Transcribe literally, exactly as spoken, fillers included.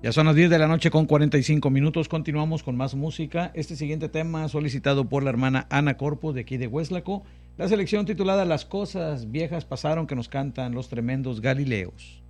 Ya son las diez de la noche con cuarenta y cinco minutos. Continuamos con más música. Este siguiente tema solicitado por la hermana Ana Corpo de aquí de Hueslaco. La selección titulada Las cosas viejas pasaron, que nos cantan Los Tremendos Galileos.